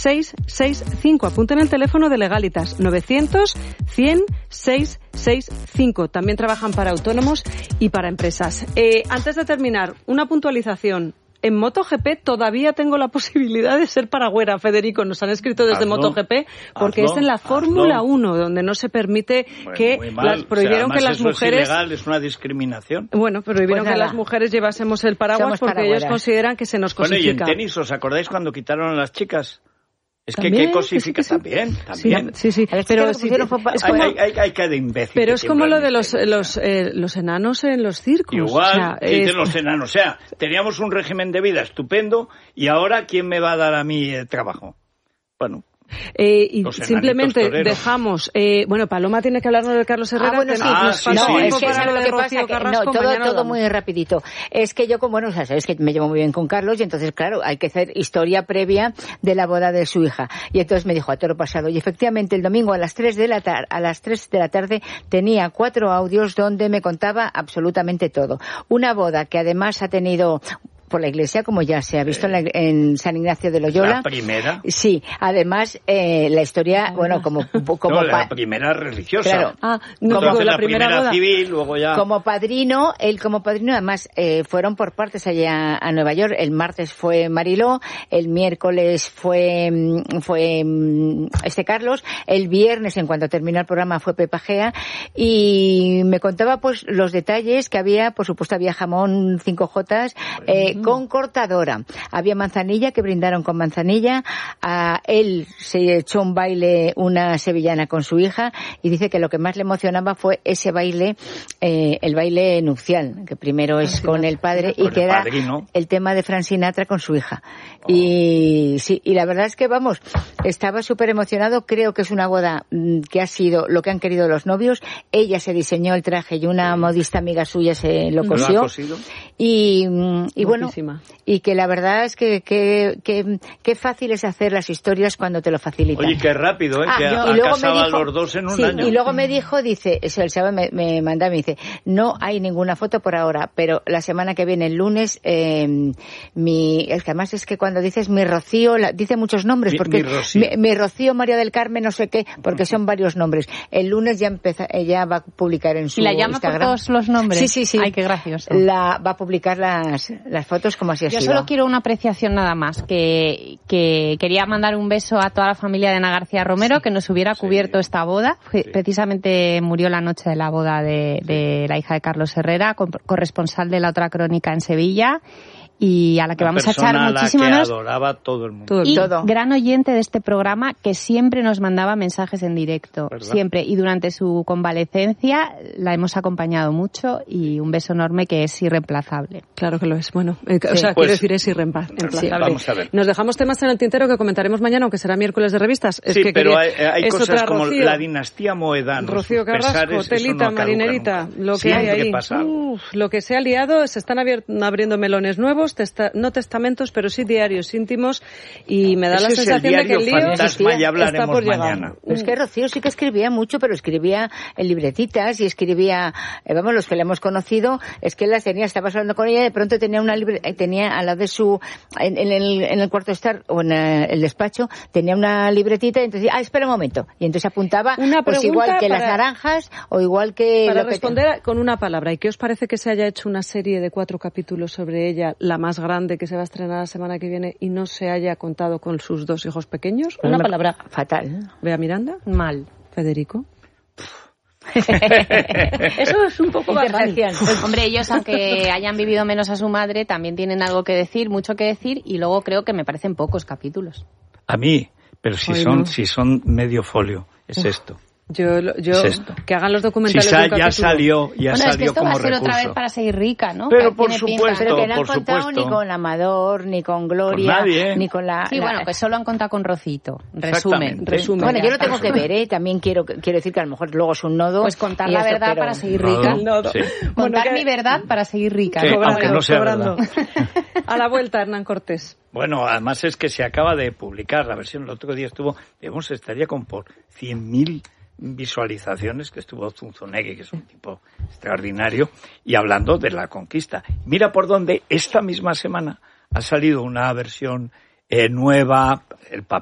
665. Apunten el teléfono de Legalitas, 900-100-665. También trabajan para autónomos y para empresas. Antes de terminar, una puntualización. En MotoGP todavía tengo la posibilidad de ser paragüera, Federico. Nos han escrito desde MotoGP porque es en la Fórmula 1 donde no se permite que prohibieron que las mujeres... Es ilegal, es una discriminación. Bueno, prohibieron que las mujeres llevásemos el paraguas porque ellos consideran que se nos cosifica. Bueno, y en tenis, ¿os acordáis cuando quitaron a las chicas? Es que qué cosifica también. Sí. Pero hay cada imbécil. Pero es como lo de los enanos en los circos. Igual, de los enanos. O sea, teníamos un régimen de vida estupendo y ahora ¿quién me va a dar a mí trabajo? Bueno. Y simplemente dejamos... Paloma tiene que hablarnos de Carlos Herrera. Todo muy rapidito. Es que yo, sabes que me llevo muy bien con Carlos y entonces, claro, hay que hacer historia previa de la boda de su hija. Y entonces me dijo a toro pasado. Y efectivamente, el domingo a las 3 de la tarde tenía 4 audios donde me contaba absolutamente todo. Una boda que además ha tenido... por la iglesia, como ya se ha visto en San Ignacio de Loyola. ¿La primera? Sí, además la historia, la primera religiosa. Claro. La primera civil, luego ya... Como padrino, además, fueron por partes allá a Nueva York. El martes fue Mariló, el miércoles fue Carlos, el viernes, en cuanto terminó el programa, fue Pepa Gea, y me contaba pues los detalles que había. Por supuesto, había jamón 5Js, con cortadora. Había manzanilla, que brindaron con manzanilla. Él se echó un baile, una sevillana con su hija, y dice que lo que más le emocionaba fue ese baile, el baile nupcial, que primero es con el padre y que era el tema de Frank Sinatra con su hija. Y la verdad es que, estaba súper emocionado. Creo que es una boda que ha sido lo que han querido los novios. Ella se diseñó el traje y una modista amiga suya se lo cosió. Y bueno, y que la verdad es que fácil es hacer las historias cuando te lo facilitan. Oye, qué rápido, que ha casado a los dos en un año. Y luego me dijo, dice, el sábado me manda, me dice, no hay ninguna foto por ahora, pero la semana que viene, el lunes, el que además es que cuando dices mi Rocío, dice muchos nombres, porque mi Rocío María del Carmen, no sé qué, porque son varios nombres. El lunes ella va a publicar en su Instagram. ¿Y la llama por todos los nombres? Sí. Ay, qué gracioso. Va a publicar las fotos como así ha sido. Yo solo quiero una apreciación nada más, que quería mandar un beso a toda la familia de Ana García Romero, que nos hubiera cubierto esta boda. Precisamente murió la noche de la boda de la hija de Carlos Herrera, corresponsal de La Otra Crónica en Sevilla, y a la que vamos a echar muchísimas ganas. Adoraba todo el mundo. Y gran oyente de este programa, que siempre nos mandaba mensajes en directo, siempre, y durante su convalecencia la hemos acompañado mucho, y un beso enorme, que es irreemplazable. Claro que lo es. Bueno, quiero decir, es irreemplazable. Vamos a ver. Nos dejamos temas en el tintero que comentaremos mañana, aunque será miércoles de revistas. Pero hay cosas como Rocío, la dinastía Moedano, Rocío Carrasco, Telita, Marinerita, lo que hay ahí. Lo que se ha liado, se están abriendo melones nuevos, no testamentos, pero sí diarios íntimos, y me da la sensación de que el lío está por llegar. Es que Rocío sí que escribía mucho, pero escribía en libretitas y escribía, los que le hemos conocido, es que él las tenía, estaba hablando con ella, de pronto tenía al lado de su, en el cuarto de estar, o en el despacho, tenía una libretita, y entonces, espera un momento, y entonces apuntaba, pues igual que las naranjas, o igual que... Para responder con una palabra, ¿y qué os parece que se haya hecho una serie de 4 capítulos sobre ella, la más grande, que se va a estrenar la semana que viene, y no se haya contado con sus 2 hijos pequeños? Una palabra. Fatal. Bea Miranda. Mal. Federico. Eso es un poco bastante. Hombre, ellos, aunque hayan vivido menos a su madre, también tienen algo que decir, mucho que decir, y luego creo que me parecen pocos capítulos. A mí, pero si son medio folio, es esto. Yo es esto. Que hagan los documentales de un capítulo. Ya salió es que esto como va a ser recurso. otra vez Para Seguir Rica, ¿no? Pero por supuesto, pero que no han contado ni con Amador, ni con Gloria, con nadie, ni con la... Sí, que solo han contado con Rocito. Resumen. Bueno, yo lo tengo que ver, también quiero decir que a lo mejor luego es un nodo. Pues contar la verdad para seguir rica. Sí. Contar mi verdad para seguir rica. Sí, aunque no sea verdad. A la vuelta, Hernán Cortés. Bueno, además es que se acaba de publicar la versión, el otro día estaría con por 100.000 visualizaciones, que estuvo Zunzunegui, que es un tipo extraordinario, y hablando de la conquista. Mira por dónde esta misma semana ha salido una versión nueva, el